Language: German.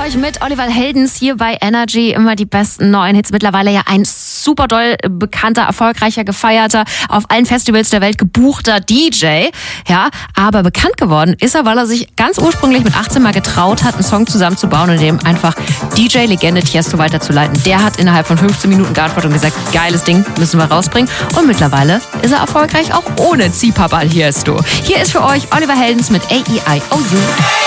euch mit Oliver Heldens hier bei Energy. Immer die besten neuen Hits. Mittlerweile ja ein super doll bekannter, erfolgreicher, gefeierter, auf allen Festivals der Welt gebuchter DJ. Ja, aber bekannt geworden ist er, weil er sich ganz ursprünglich mit 18 mal getraut hat, einen Song zusammenzubauen und dem einfach DJ-Legende Tiesto weiterzuleiten. Der hat innerhalb von 15 Minuten geantwortet und gesagt, geiles Ding, müssen wir rausbringen. Und mittlerweile ist er erfolgreich auch ohne Ziehpapa Tiesto. Hier ist für euch Oliver Heldens mit AEIOU.